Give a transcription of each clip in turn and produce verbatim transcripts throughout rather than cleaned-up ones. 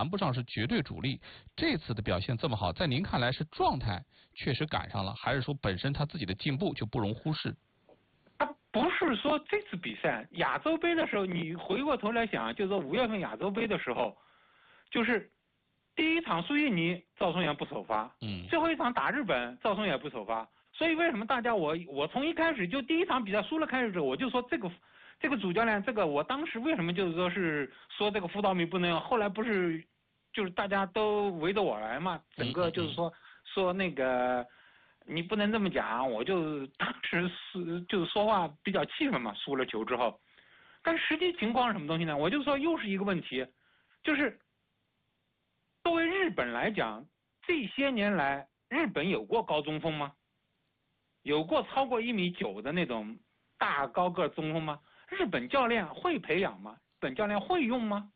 谈不上是绝对主力。这次的表现这么好，在您看来是状态确实赶上了，还是说本身他自己的进步就不容忽视？ 他不是说这次比赛亚洲杯的时候，你回过头来想，就是说五月份亚洲杯的时候，就是第一场输印尼，赵松元不首发， 嗯， 最后一场打日本，赵松元不首发。所以为什么大家我我从一开始就第一场比赛输了开始之后，我就说这个这个主教练，这个我当时为什么就是说是说这个辅导米不能用，后来不是就是大家都围着我来嘛，整个就是说说那个你不能这么讲，我就当时是就是说话比较气愤嘛，输了球之后，但实际情况是什么东西呢？我就说又是一个问题，就是作为日本来讲，这些年来日本有过高中锋吗？有过超过一米九的那种大高个中锋吗？日本教练会培养吗？日本教练会用吗？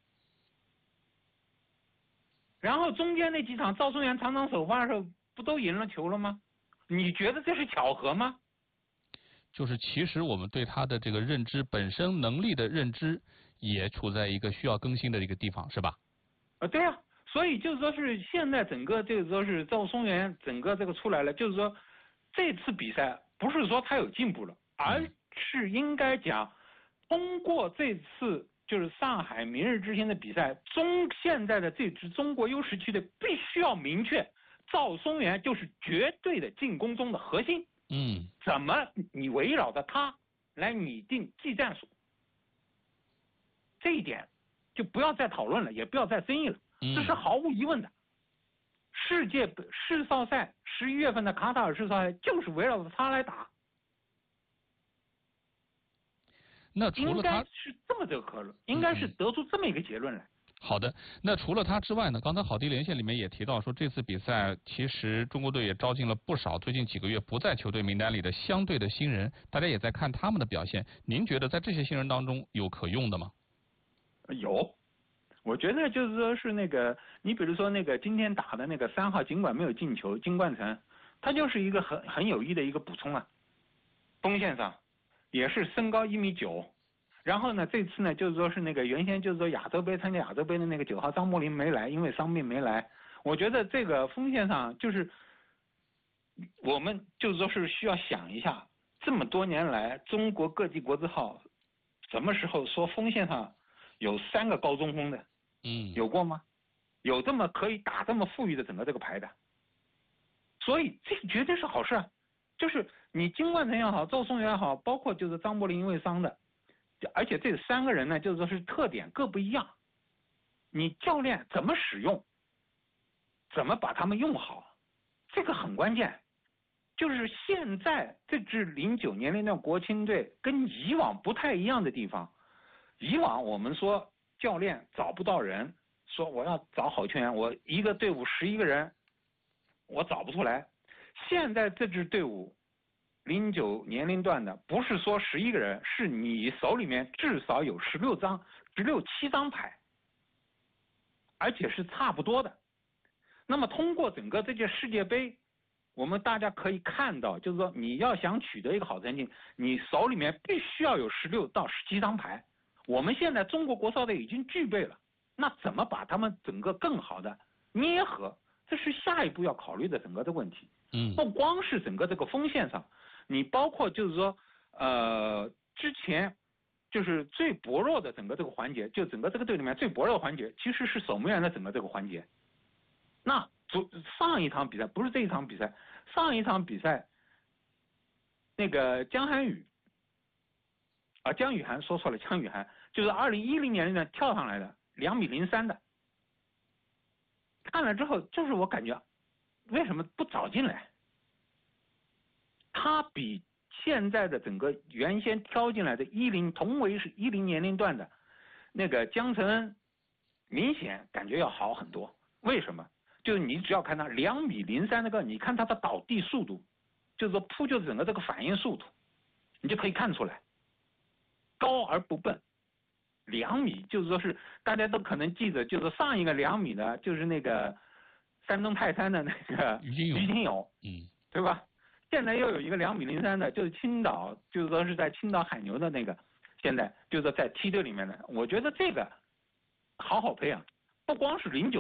然后中间那几场赵松元场场首发的时候，不都赢了球了吗？你觉得这是巧合吗？ 就是其实我们对他的这个认知本身能力的认知也处在一个需要更新的一个地方，是吧？ 啊，对啊，所以就是说是现在整个就是说是赵松元整个这个出来了，就是说这次比赛不是说他有进步了，而是应该讲通过这次就是上海明日之星的比赛，中现在的这支中国 U 十七队必须要明确，赵松元就是绝对的进攻中的核心。 嗯， 怎么你围绕着他来拟定技战术，这一点就不要再讨论了，也不要再争议了，这是毫无疑问的。世界世少赛十一月份的卡塔尔世少赛就是围绕着他来打。 那除了他， 应该是这么个可能，应该是得出这么一个结论来。 好的，那除了他之外呢？刚才郝迪连线里面也提到说，这次比赛其实中国队也招进了不少最近几个月不在球队名单里的相对的新人，大家也在看他们的表现。您觉得在这些新人当中有可用的吗？ 有，我觉得就是说是那个，你比如说那个今天打的那个三号，尽管没有进球，金冠城，他就是一个很很有益的一个补充啊。锋线上也是身高一米九。然后呢，这次呢，就是说是那个原先就是说亚洲杯参加亚洲杯的那个九号张伯苓没来，因为伤病没来。我觉得这个锋线上就是我们就是说是需要想一下，这么多年来中国各级国字号什么时候说锋线上有三个高中锋的？ 嗯， 有过吗？有这么可以打这么富裕的整个这个牌的？所以这绝对是好事啊！就是你金冠城也好，赵松元也好，包括就是张伯苓因为伤的。而且这三个人呢，就是说是特点各不一样，你教练怎么使用，怎么把他们用好，这个很关键。就是现在这支零九年龄段国青队跟以往不太一样的地方，以往我们说教练找不到人，说我要找好球员，我一个队伍十一个人，我找不出来。现在这支队伍。零九年龄段的不是说十一个人，是你手里面至少有十六张、十六七张牌，而且是差不多的。那么通过整个这届世界杯，我们大家可以看到，就是说你要想取得一个好成绩，你手里面必须要有十六到十七张牌。我们现在中国国少队已经具备了，那怎么把他们整个更好的捏合，这是下一步要考虑的整个的问题。 嗯， 不光是整个这个锋线上。你包括就是说，呃，之前就是最薄弱的整个这个环节，就整个这个队里面最薄弱的环节，其实是守门员的整个这个环节。那上一场比赛不是这一场比赛，上一场比赛，那个江涵予，啊江雨涵说错了，江雨涵就是二零一零年呢跳上来的两米零三的，看了之后就是我感觉为什么不找进来？他比现在的整个原先挑进来的一零同为是一零年龄段的那个江承恩明显感觉要好很多。为什么？就是你只要看他两米零三那个，你看他的倒地速度，就是说扑救整个这个反应速度，你就可以看出来，高而不笨。两米就是说是大家都可能记得，就是上一个两米的，就是那个山东泰山的那个于金勇， 于金勇， 嗯， 对吧？现在又有一个两米零三的，就是青岛，就是说是在青岛海牛的那个，现在就是说在梯队里面的，我觉得这个好好培养，不光是零九。